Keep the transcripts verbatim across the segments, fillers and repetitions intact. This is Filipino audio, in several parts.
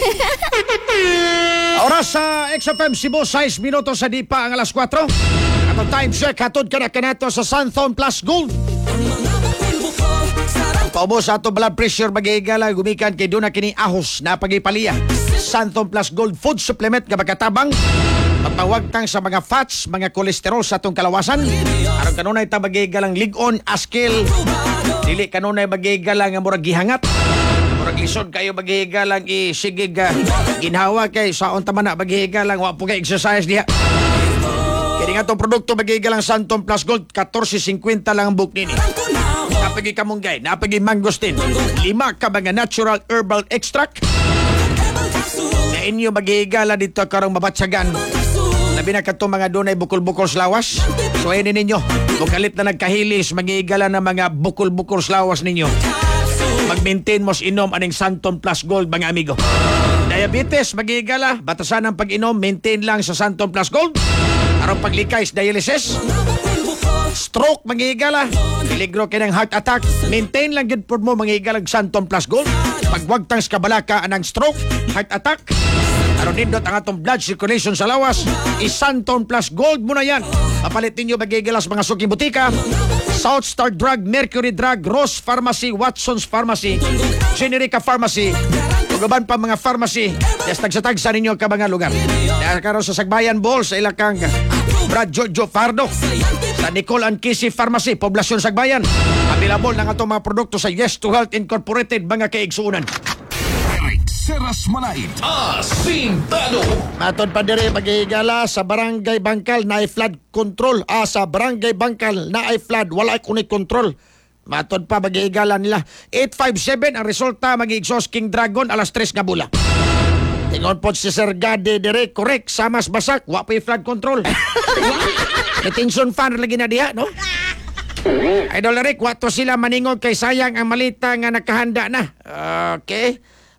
Oras sa X F M Cebu, sais minutos sa di pa ang alas kwatro. Atong time check, hatod ka na kanato sa Santhon Plus Gold. Paubos sa atong blood pressure magigala, gumikan kay doon na kini ahos na pagipaliya. Santhon Plus Gold Food Supplement nga magkatabang. Magpawagtang sa mga fats, mga kolesterol sa atong kalawasan. Aron kanunay ta magigalang ligon, askil. Dili kanunay magigalang nga murag gihangat. Murag lisod kayo maghihigalang isigig uh, ginhawa kay saon ta man na maghihigalang wa po kay exercise diha. Kini nga tong produkto maghihigalang Santhon Plus Gold fourteen fifty lang ang book nini. Napagi kamunggay, napagi mangosteen, lima ka mga natural herbal extract. Na inyo maghihigala dito karong mabatsagan. Labi na katong mga dunay bukol-bukol slawas. So ayun ninyo, bukalit na nagkahilis maghihigala na mga bukol-bukol slawas ninyo. Mag-maintain mo inom aning Santhon Plus Gold, mga amigo. Diabetes, magigala, batasan ang pag-inom, maintain lang sa Santhon Plus Gold. Arong paglikay sa dialysis. Stroke, magigala, peligro ka ng heart attack, maintain lang yun po mo magigalang Santhon Plus Gold. Pagwagtang sa kabalaka anang stroke, heart attack, aron nindot ang atong blood circulation sa lawas, is-Santhon Plus Gold mo na yan. Mapalit ninyo magigalas mga suking butika, South Star Drug, Mercury Drug, Ross Pharmacy, Watson's Pharmacy, Generica Pharmacy, ugaban pa mga pharmacy, yes, tagsa-tagsa ninyo ka mga lugar. Dahil karon sa Sagbayan Ball, sa ilakang Brad Jojo Fardo, sa Nicole and Kisi Pharmacy, Poblasyon Sagbayan. Available na nga itong mga produkto sa Yes to Health Incorporated, mga kaigsuunan. Seras Manait, Asintado. Matod pa dire magigala sa Barangay Bangkal na flood control. Ah, sa Barangay Bangkal na ay flood, wala ay kunay control. Matod pa magigala nila. eight five seven ang resulta mag-exhaust King Dragon alas tres nga bula. Tingon po si Sir Gade dire, correct, samas basak, wa pa flood control. Detention fan lagi na diha, no? Idol Rick, wato sila maningog kay sayang ang malita nga nakahanda na. Okay.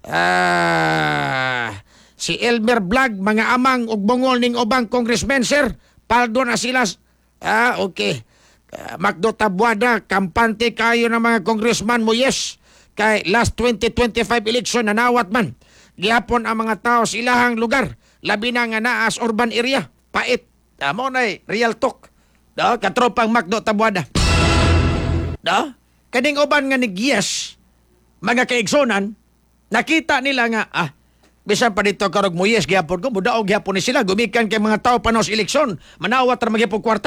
Ah, si Elmer Vlog, mga amang ug bungol ning ubang congressmen, sir. Paldo na sila. Ah, okay. Uh, Macdo Tabuada, kampante kayo ng mga congressman mo, yes. Kay last twenty twenty-five election nanawat man. Gihapon ang mga tao sa ilahang lugar. Labi na nga naas urban area. Pait. Amo na real talk. Do, katropang Macdo Tabuada. Do, kaning uban nga ni yes, mga kaigsonan, nakita nila nga, ah, bisan pa dito karog mo, yes, gihapon ko, budaog gihapon ni sila, gumikan kay mga tao panos eleksyon, manawat ra magyapon kwarta.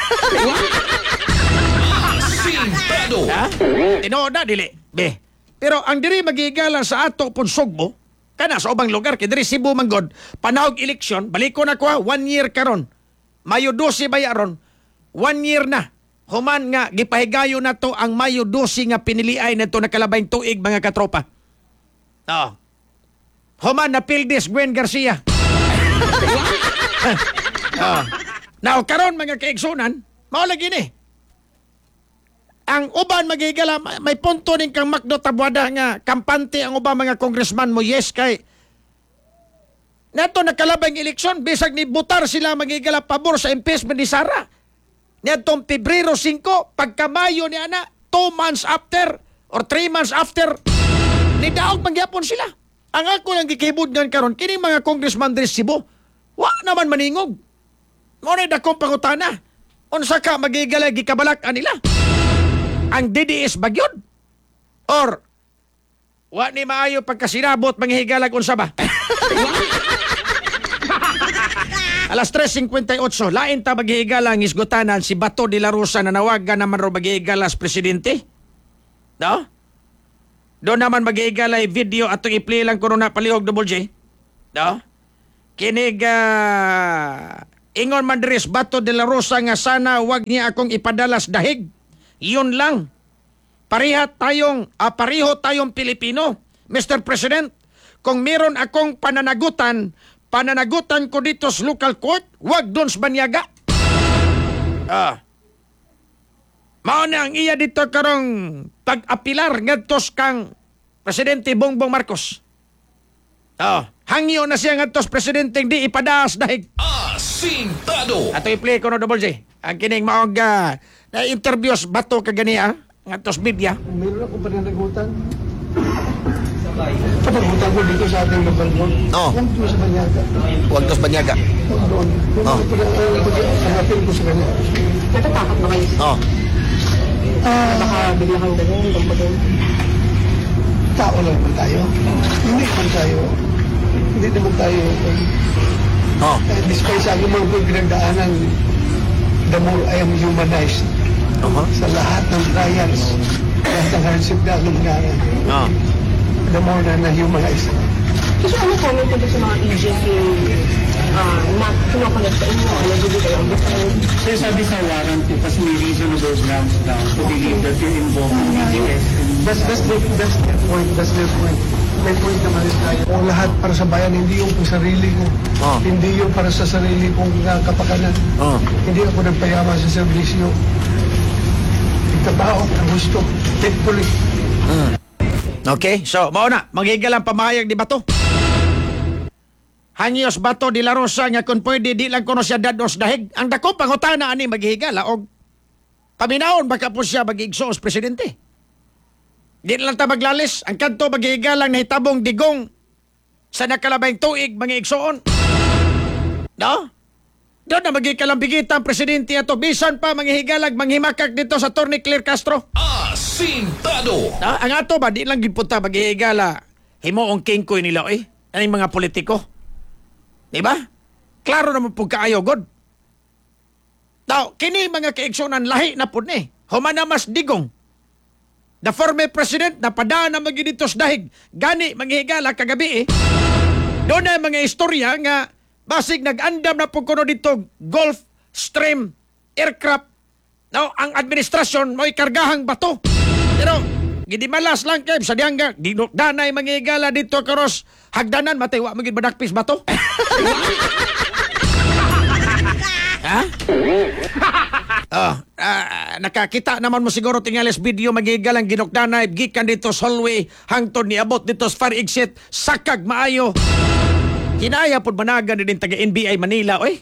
Asintado. Ha? Tinood na, dili. Be. Pero ang diri magigala sa ato pun sugbo, kana sa ubang lugar, kay diri Cebu manggod, panahog eleksyon, baliko na ko, one year karon. Mayo twelve bayaron, one year na. Human nga, gipahigayo na to ang Mayo twelve nga piniliay na to nakalabayng tuig, mga katropa. Oh. Human na Pildes Gwen Garcia. Oh. Now, karon mga kaigsunan, mao lagi ni. Ang uban magigala, may punto din kang Macdo Tabuada nga kampante ang uban mga congressman mo, yes, kay nato nakalabang eleksyon, bisag ni butar sila magigala pabor sa impeachment ni Sara. Nitong Pebrero five, pagkamayo ni ana, two months after or three months after, nidaog mangyapon sila. Ang ako lang gikibudgan karon kining mga congressman diri Cebu, wa naman maningog. Mo ni dakong pangutana. Unsa ka magigala gikabalak-an nila? Ang D D S bagyod? Or wa ni maayo pagkasinabot manghigalag unsa ba? Alas tres fifty-eight, lain ta maghihigalang isgutanan si Bato de la Rosa na nawagan naman ro maghihigalas presidente. No? Doon naman maghihigalay video at i-play lang ko na palihog double J. No? Kinig uh, ingon man diri Bato de la Rosa nga sana wag niya akong ipadalas dahig. Yun lang. Pariha tayong, uh, pariho tayong Pilipino. Mister President, kung meron akong pananagutan, pananagutan ko dito sa local court, wag doon sa Banyaga. Ah. Mao na ang iya dito karong pag-apilar ngadtos kang Presidente Bongbong Marcos. Ah, hangyo na siya ngadtos presidente di ipadaas dahig. Asintado. Ato i-play ko no double J. Ang kining maong uh, na interviews Bato kagani ah, ngadtos media. Meron akong pananagutan. Panagutan ko dito sa ating local board. Oo. Huwag doon sa Banyaga. Huwag tos banyaga. Huwag doon. Kung Oh. pag-apil ko sa kanya. Natatakot ba kayo? Oh. Ah, Baka bigla kang ganun, dumpagin. tao lang naman tayo. Hindi naman tayo. Hindi naman tayo. Oh. Eh, despite sa aking mga pinagdaanan, the more I am humanized Uh-huh. sa lahat ng trials, lahat ng hardship na aking dinaanan, Oh. the more na na-humanize. So, ano comment ko sa mga agents yung uh, na kinokollect sa inyo? Ano hindi kayo ang gusto? Sir, sabi sa warrant po, kasi may reasonable grounds daw to believe that you're involved in B T S. That's, that's, the, that's the point. That's the point. May point naman is tayo. O lahat para sa bayan, hindi yung pang sarili ko. Oh. Hindi yung para sa sarili kong uh, kapakanan. Oh. Hindi ako nagpayaman sa servisyo. Nagtrabaho ang gusto. Thankfully. Okay, so mao na, maghigal ang pamayag di Bato. Hanyos Bato de la Rosa nga kung pwede di lang kuno siya dados dahig. Ang dako pangutana ani maghihigala og paminaon baka po siya magigsoos presidente. Di lang ta maglalis, ang kadto maghihigalang nahitabong digong sa nakalabayng tuig mga igsoon. No? Doon na maghikalambigita ang presidente ato bisan pa manghihigalag manghimakak dito sa Torne Clear Castro. Asintado. Ah, ang ato ba, di lang gipunta maghihigala. Himoong kingkoy nila, eh. Ang mga politiko. Di ba? Klaro naman po kaayo, God. Now, kini mga kaigsunan, lahi na po ni. Humana mas digong. The former president, napadaan na maginitos dahig. Gani, maghihigala kagabi, eh. Doon na mga istorya nga, basig nag-andam na po kuno dito, Gulf Stream aircraft. Now, ang administrasyon mo'y kargahang bato. Pero, gidimalas lang kayo sa diyangga. Danay mangigala dito karos hagdanan. Matiwa, maging badakpis bato. Ha? Oh, ah, nakakita naman mo siguro tingales video magigalang ginokdanay. Gikan dito sa hallway. Hangtod ni abot dito sa far exit. Sakag maayo. Kinaya po managan din taga N B I Manila, oy.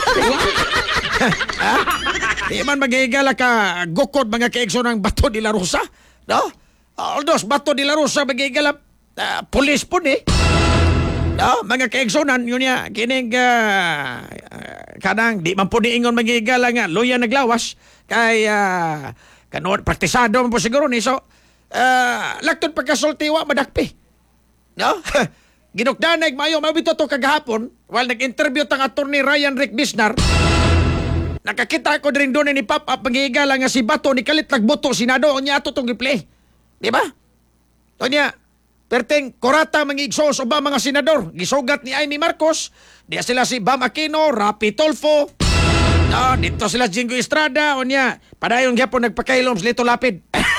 Ha? Di man maghihigala ka gukod mga kaigso ng Bato de la Rosa. No? Aldos, Bato de la Rosa maghihigala uh, pulis po ni. No? Mga kaigsonan, yun niya, kinig uh, uh, kanang, di man po ni ingon maghihigala nga, luya naglawas, kay uh, kanoon, praktisado man po siguro ni. So, uh, laktod pagkasultiwa, madakpi. No? Ginukdanay, mayo, mabito to kagahapon, while nag-interview tang attorney Ryan Rick Bisnar, nakakita ko din doon ni Pop Up maghihigala nga si Bato ni kalit nagboto Senado o niya ato itong i-play. Di ba? O niya, perteng korata mangigsos o ba mga senador. Gisugat ni Amy Marcos. Diya sila si Bam Aquino, Rapi Tolfo. No, dito sila Jingo Estrada. O niya, padayon gyapon nagpakailom si Lito Lapid.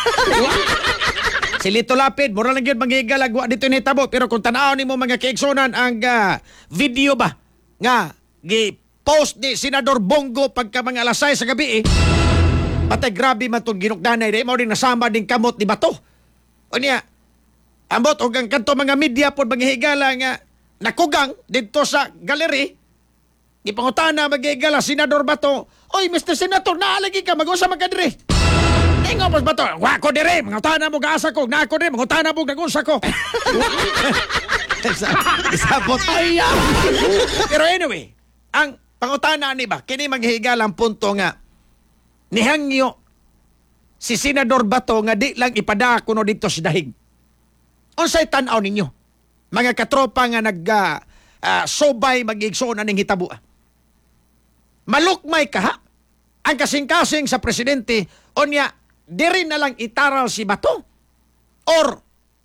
Si Lito Lapid, mura lang yun manghigalagwa dito ni Tabo. Pero kung tanaw ni mo mga kaigsonan ang uh, video ba nga gi-post ni Senador Bongo pagka mga alas sais sa gabi eh. Patay grabe man itong ginukdanay. Di mo rin nasama din kamot ni Bato. O niya, ambot o ang kanto mga media po maghihigala nga nakugang dito sa galeri. Ipangutana maghihigala, Senador Bato. Oy, Mister Senator, naalagi ka, mag-usa magkadiri. Ingo mas Bato, wako dire, mangutana mo gaasa ko, na ako dire, mangutana mo nagunsa ko. Isabot. Pero anyway, ang pangutana ni ba, kini maghihigala ang punto nga, nihangyo si Senador Bato nga di lang ipada kuno dito sa dahig. Unsay tan-aw ninyo? Mga katropa nga nag uh, uh, sobay mag-igsoon aning hitabo. Malukmay ka ha? Ang kasing-kasing sa presidente o niya, di rin na lang itaral si Bato? Or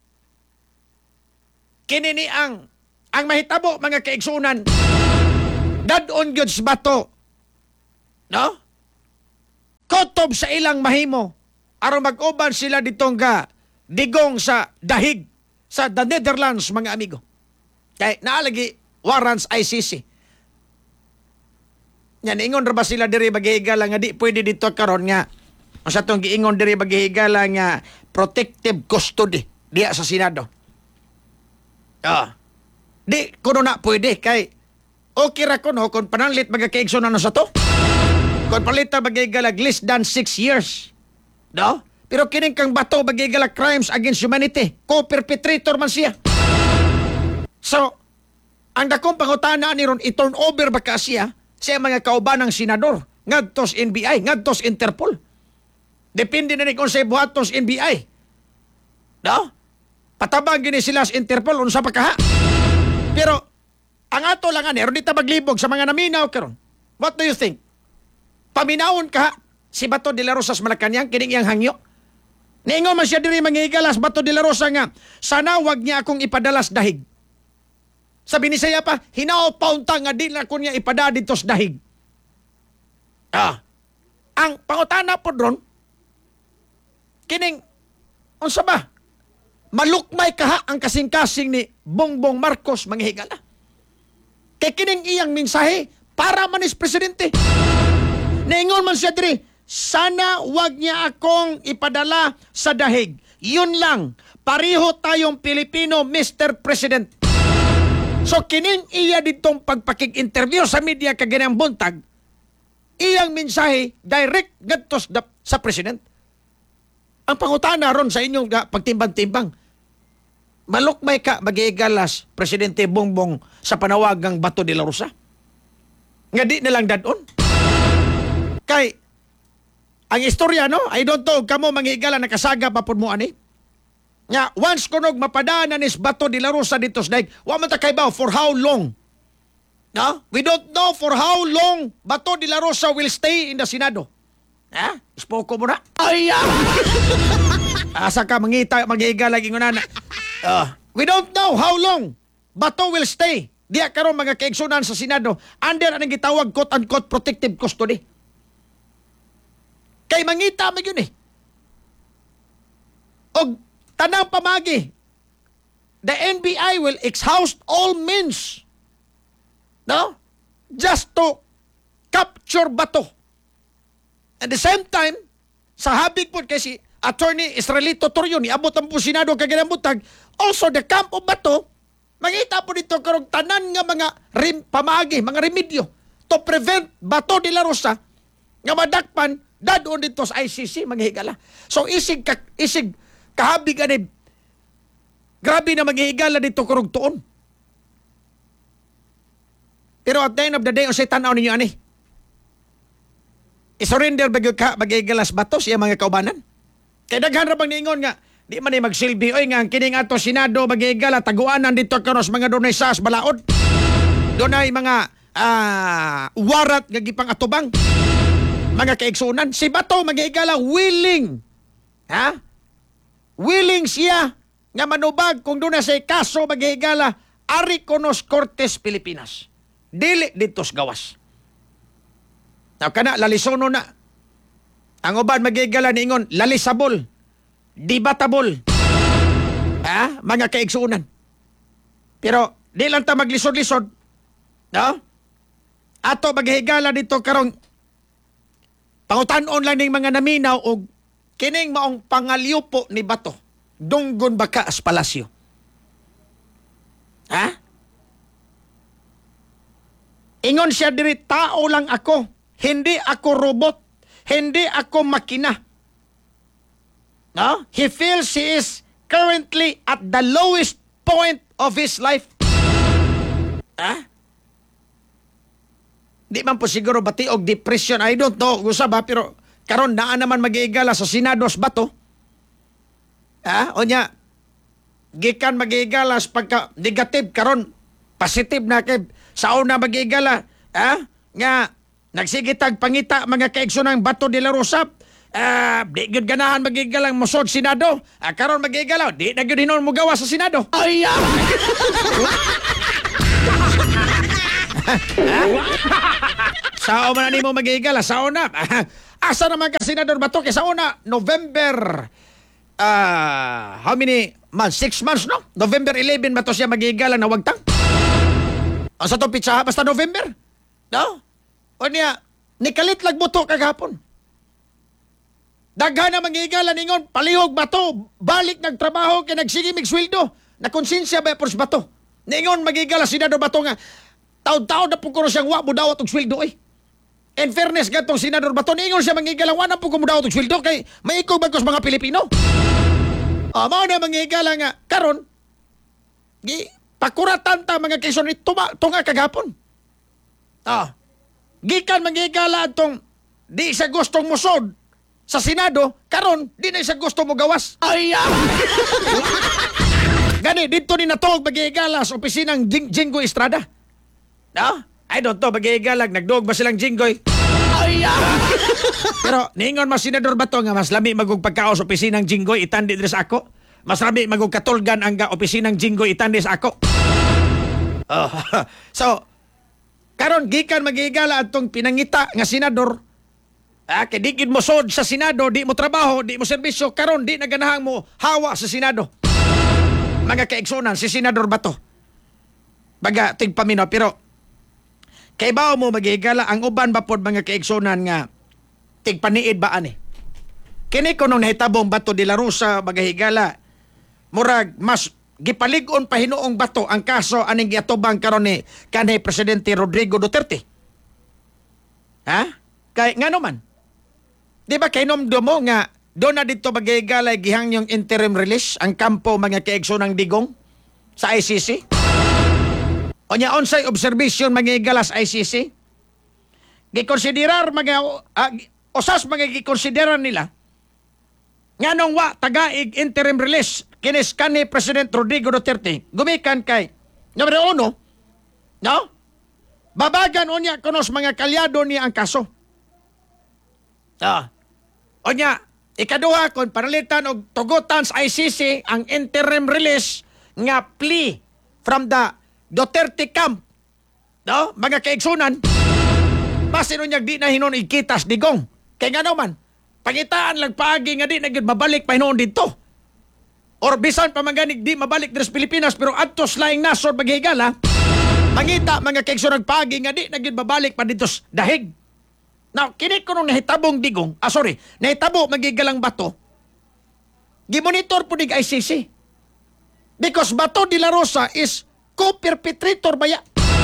kinini ang ang mahitabo mga kaigsunan dadon gyud si Bato, no? Kotob sa ilang mahimo aron mag-uban sila ditong ga digong sa dahig sa the Netherlands, mga amigo. Kay naalagi warrants I C C. Yan, ingon ra ba sila diri maghihigala nga di pwede dito karon nga ang sa itong giingon diri maghihigala nga protective custody diya sa Senado. Ah. Di kuno na pwede kay okay ra kuno kung pananglit magakaigso na sa to. Kung palitan maghihigala less than six years. No? Pero kining kang Bato magigala crimes against humanity. Co-perpetrator man siya. So, ang dakong pangutana ni ron i-turn over ba ka siya sa mga kaubanang senador ngadtos N B I, ngadtos Interpol. Depende na ni kung sa buhatos N B I. No? Patabang gini sila sa Interpol unsa pa kaha. Pero ang ato lang ani ron dita maglibog sa mga naminaw karon. What do you think? Paminawon ka si Bato de la Rosa sa Malacañang kining iyang hangyo. Niingon man siya diri mangigalas Bato de la Rosa nga sana wag niya akong ipadalas dahig. Sabi ni saya pa, hinaw paunta nga di na ko niya ipada dito sa dahig. Ah, ang pangutana po ron, kining, unsa ba? Malukmay kaha ang kasing-kasing ni Bongbong Marcos manghigala. Kay kining iyang mensahe para manis presidente. Naingon man siya diri, sana wag niya akong ipadala sa dahig. Yun lang, pareho tayong Pilipino, Mister President. So kining iya ditong pagpakig-interview sa media kaganang buntag, iyang mensahe direct ngadtos sa president. Ang pangutana ron sa inyong pagtimbang-timbang, malukmay ka magigalas Presidente Bongbong sa panawagang Bato de la Rosa? Nga di nilang dadon? Kay, ang istorya no, I don't know, kamo mangigala nakasaga pa po mo ani? Nga, once kunog mapadaan nis Bato de la Rosa dito sa daig, wa man ta kay ba for how long? No? We don't know for how long Bato de la Rosa will stay in the Senado. Ha? Ispoko mo na? Ay, ah! Asa ka mangita, mag-iiga lagi nga na. Uh, we don't know how long Bato will stay. Diya karon mga kaigsunan sa Senado under anong gitawag quote-unquote protective custody. Kay mangita mo yun eh. Og tanang pamagi, the N B I will exhaust all means, no? Just to capture Bato. At the same time, sa habig po kasi Attorney Israelito Torrio, niabot ang po Senado kaginambutag, also the camp of Bato, mangita po dito karong tanan nga mga rim, pamagi, mga remedyo to prevent Bato de la Rosa nga madakpan dadon dito sa I C C, manghigala. So isig, ka, isig, kahabig ani grabe na maghihigala dito kurog tuon. Pero at the end of the day, o say tanaw ninyo ani, isurrender bagyo ka maghihigalas Bato siya mga kaubanan. Kaya daghan ra bang niingon nga di man ni magsilbi oy nga ang kining ato Senado maghihigala taguanan dito karon sa mga dunay sas balaod. Dunay mga uh, warat nga gipang atubang mga kaigsunan. Si Bato maghihigala willing, ha? Willing siya nga manubag kung doon na say kaso maghihigala ari konos Cortes Pilipinas. Dili dito sa gawas. Now, kana lalisono na. Ang uban maghihigala niingon lalisabol, debatable. Ha? Mga kaigsunan. Pero di lang ta maglisod-lisod. No? Ato maghihigala dito karong pangutan-on lang ning mga naminaw og kining maong pangalyupo ni Bato, dunggon baka as palasyo. Ha? Ingon siya diri, tao lang ako. Hindi ako robot. Hindi ako makina. No? He feels he is currently at the lowest point of his life. Ha? Di man po siguro bati og depression. I don't know. Gusa ba? Pero karon naa naman mag-iigala sa Senados Bato. Ha? O niya, gikan mag-iigala sa pagka negative karon positive na kay sa una mag-iigala. Ha? Nga, nagsigitag pangita mga kaigsunang Bato de la Rosa. Uh, di gyud ganahan mag-iigala ang musod Senado. Uh, karon mag-iigala. Di na gyud hinon mo gawa sa Senado. Ay, ah! Sao man ni mo mag-iigala? Sao na? Asa naman ka Senador Bato? Kaya sa una, November, uh, how many months? Six months, no? November eleven ba to siya mag-iigala na wagtang? O sa to pitsa, basta November? No? O niya, nikalit lag buto kagapon. Daghan na mag-iigala ningon, palihog Bato, balik nagtrabaho kay nagsige migsweldo. Nakonsensya ba por Bato? Ningon mag-iigala Senador Bato nga, taon-taon na po ko siyang wa mo dawat og sweldo eh. In fairness gatong Senador Bato, niingon siya mangigala, wala po kumudaw itong sweldo kay may ikog bagos mga Pilipino. O, mao na mangigala nga, karon, gi, pakuratan ta mga kaison ni tuma, tunga kagapon. Ah, gikan mangigala itong di sa gustong musod sa Senado, karon, di na sa gusto mo gawas. Ay, ah! Gani, dito ni natog magigala sa opisinang Jing Jinggoy Estrada. No? I don't know, magigalag, nagdog ba silang Jinggoy? Ay, ah! Pero, ningon mas Senador Bato nga, mas lami magug pagkaos opisinang Jinggoy, itandi din sa ako. Mas lami magug katulgan ang ga opisinang Jinggoy, itandi sa ako. Oh, so, karon gikan magigala atong pinangita nga senador, ah, kay di gid mo sod sa Senado, di mo trabaho, di mo serbisyo, karon di na ganahang mo hawa sa Senado. Mga kaigsunan, si Senador Bato. Baga, tigpaminaw, pero kay bao mo magigala ang uban ba pod mga kaigsunan nga tigpaniid ba ani? Kini ko nung nahitabong Bato de la Rosa magahigala murag mas gipalig-on pa hinuong Bato ang kaso aning giatubang karon ni kanhi Presidente Rodrigo Duterte. Ha? Kay ngano man? Di ba kay nomdo mo nga do na dito magigala gihang yung interim release ang kampo mga kaigsunang digong sa I C C? O niya onsay observation mangigalas I C C? Gikonsiderar mga uh, osas mga gikonsiderar nila nganong wa tagaig interim release kinis kanhi President Rodrigo Duterte gumikan kay numero uno, no? Babagan unya kunos mga kalyado niya ang kaso. Ah. O niya, ikaduha kon panalitan og tugutan sa I C C ang interim release nga plea from the Duterte camp, no? Mga kaigsunan, base nun niya di na hinon ikitas digong. Kaya nga naman, pangitaan lang paagi nga di na gyud mabalik pa hinon dito. Or bisan pa maganig di mabalik dito sa Pilipinas, pero atos laing nasod maghigala, mangita mga kaigsunan paagi nga di na gyud mabalik pa dito sa dahig. Now, kini ko nung nahitabong digong, ah sorry, nahitabo magigalang Bato, gimonitor po dig I C C. Because Bato de la Rosa is co-perpetrator baya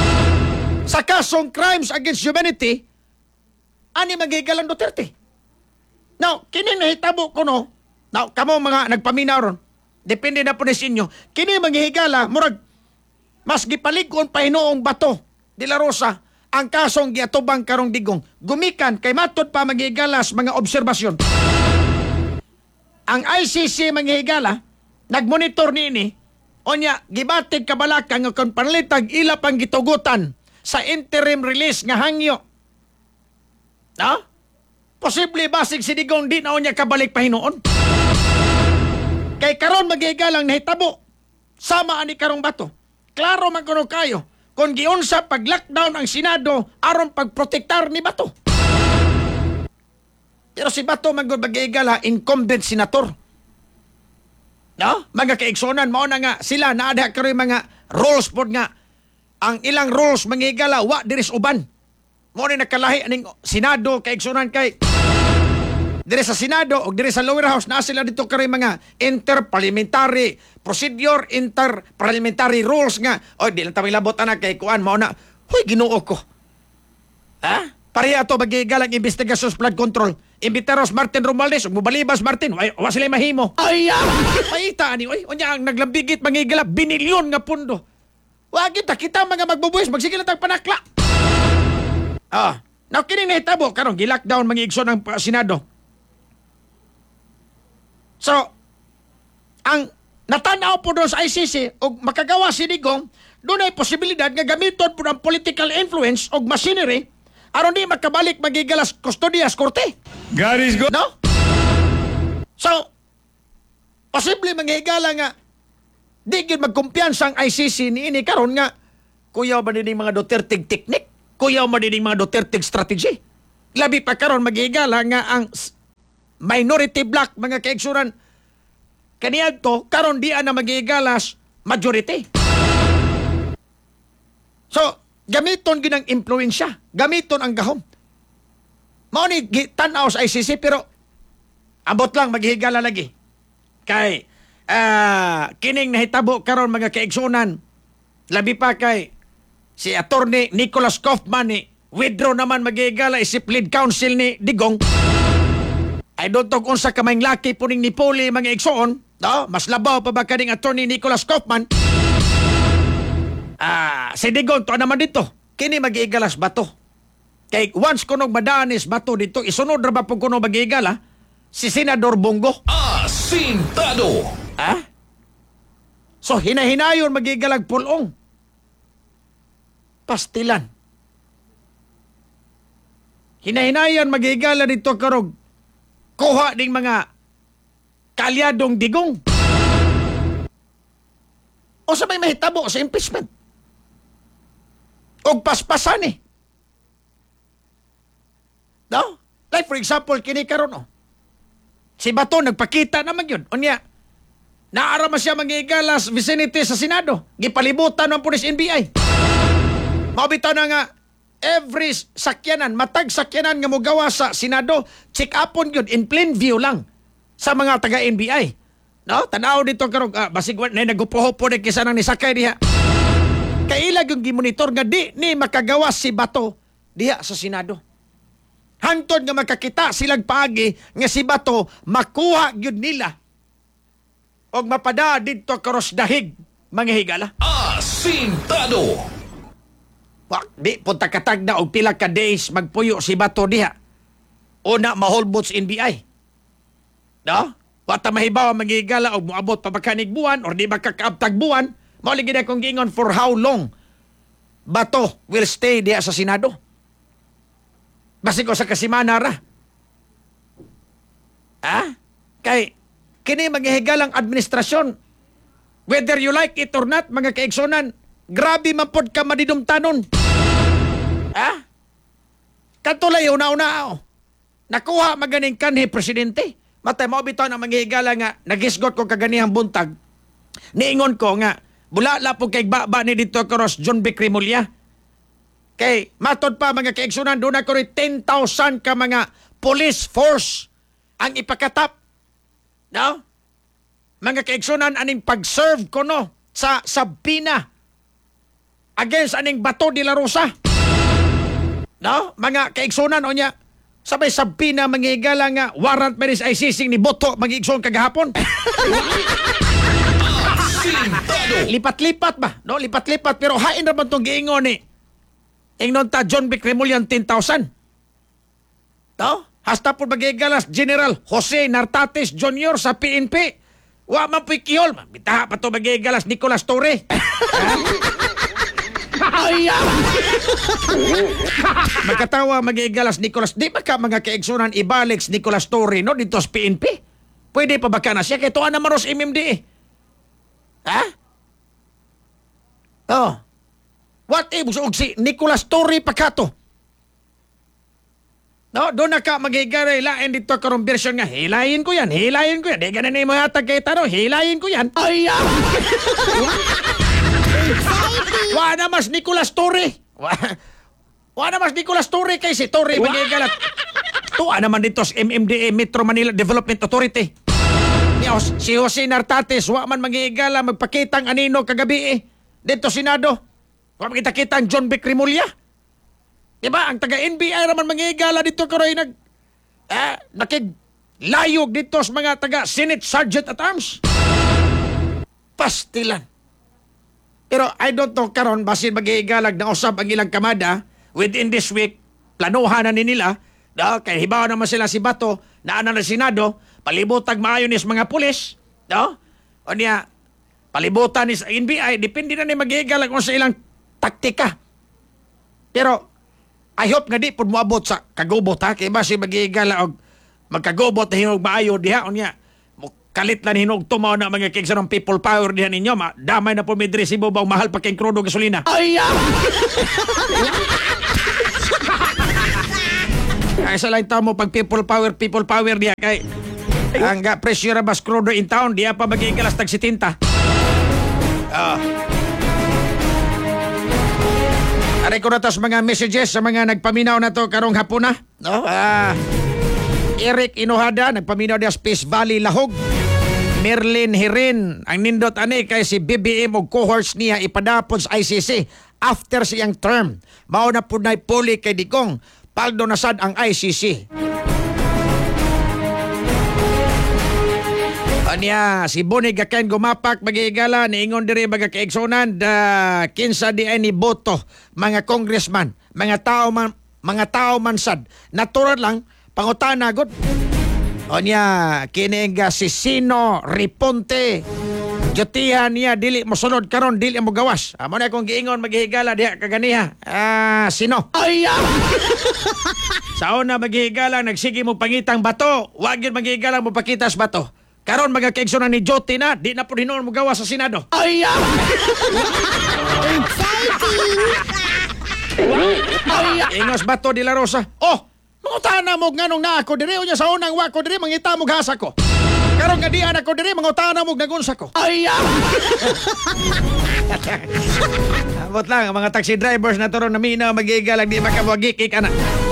sa kasong crimes against humanity ani magigalang Duterte. Now, kini nahitabo ko no, now, kamo mga nagpaminaw ron, depende na po ni sinyo, kini maghihigala, murag, mas gipalig-on pa hinuong Bato de la Rosa ang kasong giatubang karong digong. Gumikan, kay matod pa maghigalas mga obserbasyon. Ang I C C maghihigala, nagmonitor ni ini, onya, gibatig kabalaka nga kung panalitag ila pang gitugutan sa interim release nga hangyo. No? Posible basig si Digong di na onya kabalik pa hinuon. Kay karon magigalang nahitabo. Sama ani karong Bato. Klaro man kuno kayo kung giunsa pag-lockdown ang Senado aron pagprotektar ni Bato. Pero si Bato magod magigala incumbent senator. No? Mga kaigsonan, mao na nga sila naada karoy mga rules pod nga ang ilang rules mangigala wa diris uban. Mao ni nakalahi aning Senado kaigsonan kay dire sa Senado o dire sa lower house na sila dito karoy mga interparliamentary procedure, interparliamentary rules nga. Oy, di lang ta labot ana kay kuan mao na. Hoy, Ginoo ko. Ha? Pareha to magigalang investigasyon sa flood control. Imbitaros Martin Romualdez, ug mubalibas Martin, wa, wa sila mahimo. Ay, ah! Paita ani, oy, unya ang naglambigit mangigala binilyon nga pundo. Wa kita kita mga magbubuhis, magsige lang tag panakla. Ah, now kining nahitabo karon gi-lockdown mangigson ang uh, Senado. So, ang natanaw po doon sa I C C ug makagawa si Digong, doon ay posibilidad nga gamiton po ang political influence ug machinery aron di makabalik magigalas kustodiya sa korte. God is good. No? So, posible manghigala nga di gyud magkumpiyansa ang I C C ni ini karon nga kuyaw ba din mga Duterte technique? Kuyaw ba din mga Duterte strategy? Labi pa karon maghigala nga ang minority bloc mga kaigsuran kaniadto karon di ana maghigalas majority. So, gamiton gyud ang impluwensya, gamiton ang gahom. Mao ni tan-aw sa I C C pero abot lang maghigala lagi. Kay uh, kining nahitabo karon mga kaigsunan labi pa kay si Attorney Nicholas Kaufman ni withdraw naman magigala isip lead counsel ni Digong. I don't know kung sa kamayng laki po ning ni Poli mga igsoon. No? Mas labaw pa ba kaning attorney Nicholas Kaufman? Ah, si Digong to naman dito. Kini magigalas bato. Kay once kunog madanis bato dito, isunod ra ba po kuno magigala si Senador Bongo? Asintado. Ha? So hinahinayon magigalag pulong. Pastilan. Hinahinayon magigala dito karog kuha ding mga kalyadong Digong. O sa may mahitabo sa impeachment. O paspasan eh. No? Like for example, kini karon oh. Si Bato nagpakita naman yun. Unya, naarama siya mag-igalas vicinity sa Senado. Gipalibutan ng Police N B I. Mabitaw na nga, every sakyanan, matag sakyanan nga mogawa sa Senado, check upon yun in plain view lang sa mga taga-N B I. No? Tanaw dito karong, ah, basig na nagupuho-po na kisa nang nisakay diha. Kailag yung gimonitor nga di ni makagawa si Bato diha sa Senado. Hangtod nga makakita silang paagi nga si Bato makuha gyud nila og mapada didto karos dahig mga higala. Asintado. Wa di punta katag na og pila ka days magpuyo si Bato diha. Una maholbots N B I. No? Wa ta mahibaw magigala og moabot pa ba kanig buwan or di ba kakaabtag buwan? Mao lagi na kong giingon for how long Bato will stay diha sa Senado. Basi ko sa kasimana ra. Ha? Kay, kini maghihigalang administrasyon. Whether you like it or not, mga kaigsonan, grabe man pod ka madidumtanon. Ha? Katulay, una-una, oh. Nakuha maganing kanhi presidente. Matay mo bitaw na manghihigala nga, nagisgot ko kaganihang buntag. Niingon ko nga, bulala po kay baba ni dito Coros John B. Cremulya. Kay, matod pa mga kaigsunan, doon ako rin ten thousand ka mga police force ang ipakatap. No? Mga kaigsunan, aning pag-serve ko no sa Sabina against aning Bato de la Rosa. No? Mga kaigsunan, o niya, sabay Sabina manghigala nga warrant meris ay sising ni Boto mag-igsoon kagahapon. Lipat-lipat ba? No, lipat-lipat pero hain naman tong giingon ni ingnon ta John B. Cremulyan ten thousand. No? Hasta po magigalas General Jose Nartates Junior sa P N P. Wa man po'y kihol. Bitaha pa to magigalas Nicolas Torre. Magkatawa magigalas Nicolas. Di ba ka mga kaigsunan ibalik Nicolas Torre no dito sa P N P? Pwede pa ba ka na siya? Kaya tuwa naman sa M M D eh. Ha? Oh. What if so, si Nicolas Torre pakato? No, doon na ka maghigaray lain dito karong version nga. Hilayin ko yan, hilayin ko yan. Di ganan na yung mga hatag taro, hilayin ko yan. Ay, wa na mas Nicolas Torre. Wa, wa na mas Nicolas Torre kay si Torre maghigalat. Tuwa naman dito sa M M D A Metro Manila Development Authority. Nios, si Jose Nartates, wa man manghihigala magpakitang anino kagabi eh. Dito Senado. Wa makita-kita ang John B. Cremulya. Diba? Ang taga-N B I naman manghihigala dito karoy nag... Eh, nakiglayog dito sa mga taga-Senate Sergeant at Arms. Pastilan. Pero I don't know karon basin maghihigalag na usab ang ilang kamada within this week. Planuhan na ni nila. No? Kaya hibaw naman sila si Bato na na Senado. Palibutag maayo ni mga pulis. No? O niya, palibutan ni sa N B I. Depende na ni maghihigalag kung sa ilang taktika. Pero, I hope nga di po muabot sa kagubot ha. Kaya ba si maghihigala og magkagubot na hinog maayo diha. O niya, kalit lang hinog tumaw na mga kiksa ng people power diha ninyo. Ma, damay na po may resibo ba mahal pa kayong krudo gasolina. Ay, Ay, sa lang mo pag people power, people power diha kay ang ga presyo ra bas crudo in town diha pa magigalas tag seventy. Ah. Aray ko na tos mga messages sa mga nagpaminaw na to karong hapon na. No? Ah. Eric Inuhada nagpaminaw diha Space Valley Lahog. Merlin Hirin ang nindot ani kay si B B M og cohorts niya ipadapon sa I C C. after siyang term. Mao na po na puli kay Digong. Paldo na sad ang I C C. Anya, si Bonnie Gaken gumapak magigala niingon diri baga kaigsonan da kinsa di ay ni boto mga congressman, mga tao man mga tao man sad. Natural lang pangutana gud. Anya, kini nga si Sino Riponte. Jotihan niya dili mo sunod karon dili mo gawas. Amo na kung giingon maghigala diha kaganiha. Ah, sino? Ay! Sa una maghigala nagsige mo pangitang bato. Wa gyud maghigala mo pakitas bato. Karon mga kaigsonan ni Joti na, di na po hinuon mo gawas sa Senado. Ay! Ay! Ingos bato de la Rosa. Oh! Mangutana mo nganong na ako diri unya sa unang wa ko diri mangita mo gasa ko. Karon nga dian ako diri mangutana mo nagunsa ko. Ay! Abot lang ang mga taxi drivers na turon na mina magigalag di makawagik ana.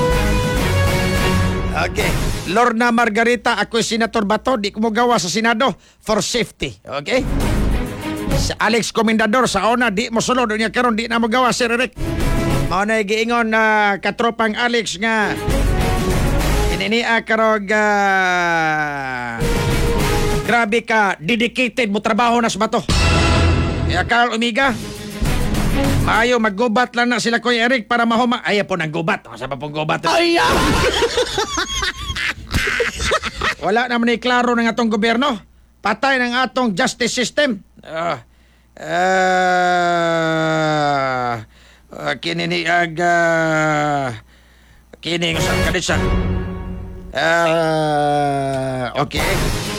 Okay. Lorna Margarita, ako Senator Bato, di ko mo gawa sa Senado for safety. Okay? Si Alex Comendador, sa una, di mo sulod niya karon di na mo gawa, Sir Eric. Mao na giingon na katropang Alex nga ininiya karog uh, grabe ka, dedicated mo trabaho na sa Bato. Kaya Carl Umiga, maayo maggubat lang na sila Kuya Eric para mahuma. Ay po nang gubat. Sa pa pong gubat. Ay! Wala naman ni klaro ng atong gobyerno. Patay ng atong justice system. Uh, uh, uh, kini ni ag uh, kini ng sa kadisa. Uh, okay.